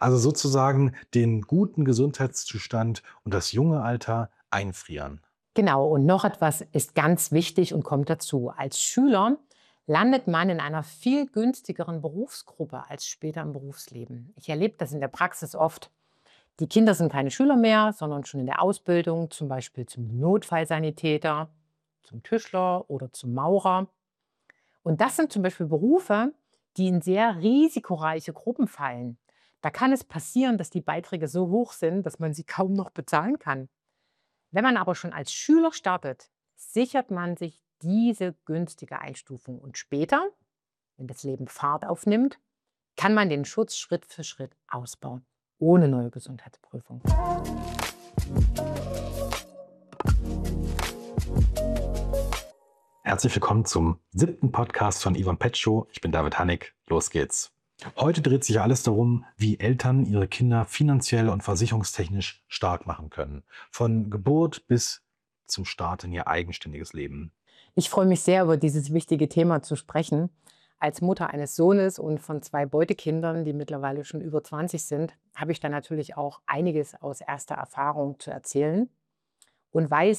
Also sozusagen den guten Gesundheitszustand und das junge Alter einfrieren. Genau, und noch etwas ist ganz wichtig und kommt dazu. Als Schüler landet man in einer viel günstigeren Berufsgruppe als später im Berufsleben. Ich erlebe das in der Praxis oft. Die Kinder sind keine Schüler mehr, sondern schon in der Ausbildung, zum Beispiel zum Notfallsanitäter, zum Tischler oder zum Maurer. Und das sind zum Beispiel Berufe, die in sehr risikoreiche Gruppen fallen. Da kann es passieren, dass die Beiträge so hoch sind, dass man sie kaum noch bezahlen kann. Wenn man aber schon als Schüler startet, sichert man sich diese günstige Einstufung. Und später, wenn das Leben Fahrt aufnimmt, kann man den Schutz Schritt für Schritt ausbauen, ohne neue Gesundheitsprüfung. Herzlich willkommen zum 7. Podcast von Ivan Pet Show. Ich bin David Hannig. Los geht's. Heute dreht sich alles darum, wie Eltern ihre Kinder finanziell und versicherungstechnisch stark machen können. Von Geburt bis zum Start in ihr eigenständiges Leben. Ich freue mich sehr, über dieses wichtige Thema zu sprechen. Als Mutter eines Sohnes und von 2 Beutekindern, die mittlerweile schon über 20 sind, habe ich da natürlich auch einiges aus erster Erfahrung zu erzählen und weiß,